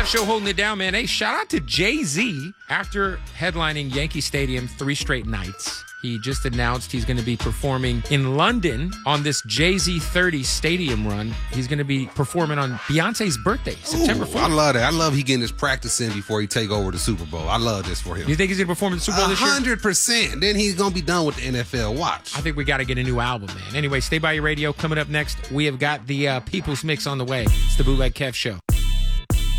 Kev Show holding it down, man. Hey, shout out to Jay-Z. After headlining Yankee Stadium 3 straight nights, he just announced he's going to be performing in London on this Jay-Z 30 stadium run. He's going to be performing on Beyonce's birthday, September 4th. I love that. I love he getting his practice in before he take over the Super Bowl. I love this for him. You think he's going to perform in the Super Bowl this year? 100%. Then he's going to be done with the NFL. Watch. I think we got to get a new album, man. Anyway, stay by your radio. Coming up next, we have got the People's Mix on the way. It's the Bootleg Kev Show.